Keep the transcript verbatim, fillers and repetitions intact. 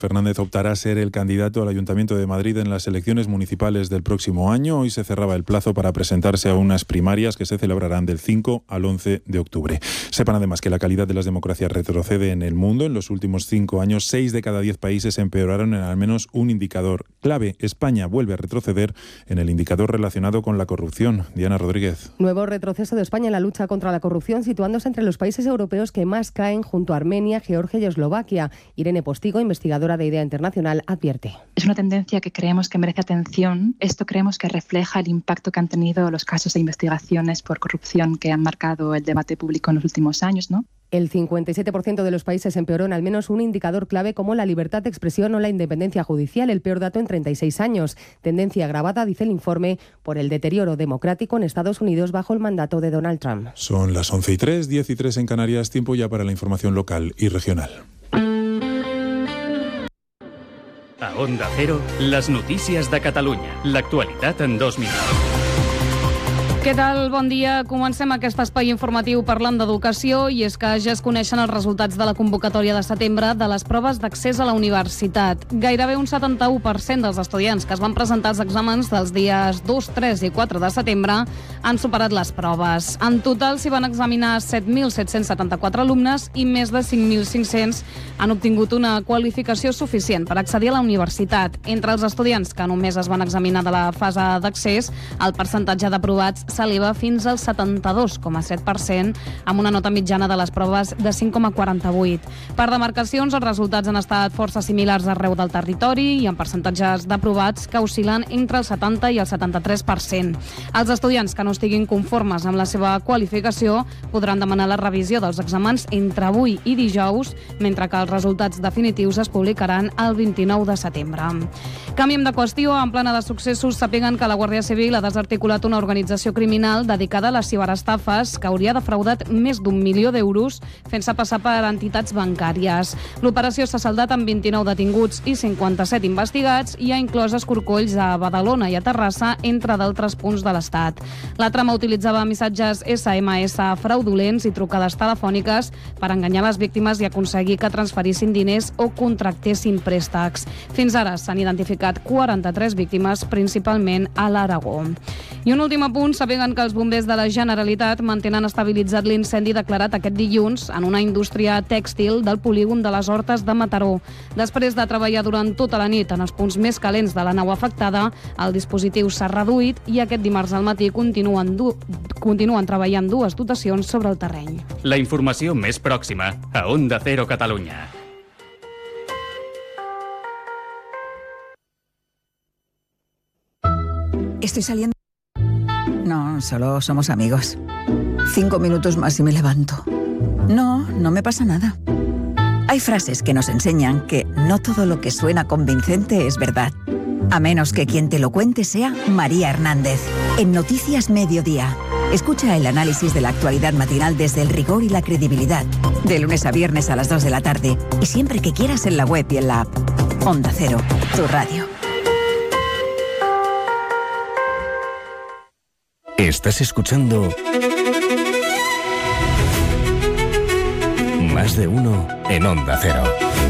Fernández optará a ser el candidato al Ayuntamiento de Madrid en las elecciones municipales del próximo año. Hoy se cerraba el plazo para presentarse a unas primarias que se celebrarán del cinco al once de octubre. Sepan además que la calidad de las democracias retrocede en el mundo. En los últimos cinco años, seis de cada diez países empeoraron en al menos un indicador clave. España vuelve a retroceder en el indicador relacionado con la corrupción. Diana Rodríguez. Nuevo retroceso de España en la lucha contra la corrupción, situándose entre los países europeos que más caen, junto a Armenia, Georgia y Eslovaquia. Irene Postigo, investigadora de Idea Internacional, advierte. Es una tendencia que creemos que merece atención. Esto creemos que refleja el impacto que han tenido los casos de investigaciones por corrupción que han marcado el debate público en los últimos años, ¿no? El cincuenta y siete por ciento de los países empeoró en al menos un indicador clave como la libertad de expresión o la independencia judicial, el peor dato en treinta y seis años. Tendencia agravada, dice el informe, por el deterioro democrático en Estados Unidos bajo el mandato de Donald Trump. Son las once y tres, diez y tres en Canarias, tiempo ya para la información local y regional. A Onda Cero, les notícies de Catalunya. L'actualitat en dos minuts. Què tal? Bon dia. Comencem aquest espai informatiu parlant d'educació i és que ja es coneixen els resultats de la convocatòria de setembre de les proves d'accés a la universitat. Gairebé un setanta-u per cent dels estudiants que es van presentar als exàmens dels dies dos, tres i quatre de setembre han superat les proves. En total s'hi van examinar set mil set-cents setanta-quatre alumnes i més de cinc mil cinc-cents han obtingut una qualificació suficient per accedir a la universitat. Entre els estudiants que només es van examinar de la fase d'accés, el percentatge d'aprovats s'eleva fins al setanta-dos coma set per cent, amb una nota mitjana de les proves de cinc coma quaranta-vuit. Per demarcacions, els resultats han estat força similars arreu del territori i amb percentatges d'aprovats que oscil·len entre el setanta i el setanta-tres per cent. Els estudiants que no estiguin conformes amb la seva qualificació podran demanar la revisió dels exàmens entre avui i dijous, mentre que els resultats definitius es publicaran el vint-i-nou de setembre. Canviem de qüestió. En plana de successos, sapiguen que la Guàrdia Civil ha desarticulat una organització criminal dedicada a les ciberestafes que hauria defraudat més d'un milió d'euros fent-se passar per entitats bancàries. L'operació s'ha saldat amb vint-i-nou detinguts i cinquanta-set investigats i ha inclòs escorcolls a Badalona i a Terrassa, entre d'altres punts de l'Estat. La trama utilitzava missatges esse eme esse fraudulents i trucades telefòniques per enganyar les víctimes i aconseguir que transferissin diners o contractessin préstecs. Fins ara s'han identificat quaranta-tres víctimes, principalment a l'Aragó. I un últim apunt, sabent que els bombers de la Generalitat mantenen estabilitzat l'incendi declarat aquest dilluns en una indústria tèxtil del polígon de les Hortes de Mataró. Després de treballar durant tota la nit en els punts més calents de la nau afectada, el dispositiu s'ha reduït i aquest dimarts al matí continuen, du- continuen treballant dues dotacions sobre el terreny. La informació més pròxima a Onda Cero Catalunya. Estoy saliendo. No, solo somos amigos. Cinco minutos más y me levanto. No, no me pasa nada. Hay frases que nos enseñan que no todo lo que suena convincente es verdad. A menos que quien te lo cuente sea María Hernández. En Noticias Mediodía. Escucha el análisis de la actualidad matinal desde el rigor y la credibilidad. De lunes a viernes a las dos de la tarde. Y siempre que quieras en la web y en la app. Onda Cero, tu radio. Estás escuchando Más de Uno en Onda Cero.